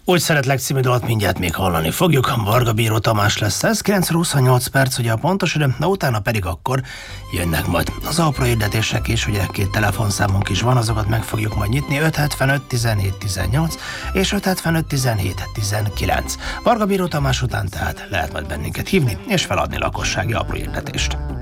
Úgy szeretlek című dalt mindjárt még hallani fogjuk. Varga Bíró Tamás lesz ez, 9:28 ugye a pontos idő, de utána pedig akkor jönnek majd az apró hirdetések is, ugye 2 telefonszámunk is van, azokat meg fogjuk majd nyitni, 575 17 18 és 575 17 19. Varga Bíró Tamás után tehát lehet majd bennünket hívni és feladni lakossági apró hirdetést.